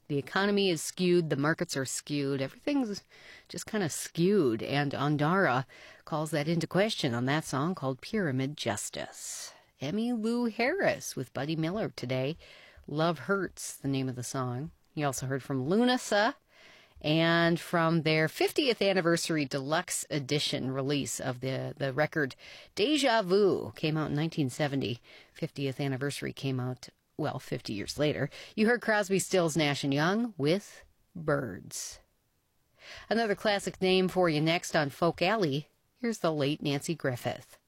The economy is skewed, the markets are skewed, everything's just kind of skewed, and Ondara calls that into question on that song called Pyramid Justice. Emmylou Harris with Buddy Miller today. Love Hurts, the name of the song. You also heard from Lunasa, and from their 50th anniversary deluxe edition release of the record Deja Vu, came out in 1970. 50th anniversary came out, 50 years later. You heard Crosby, Stills, Nash & Young with Birds. Another classic name for you next on Folk Alley. Here's the late Nancy Griffith.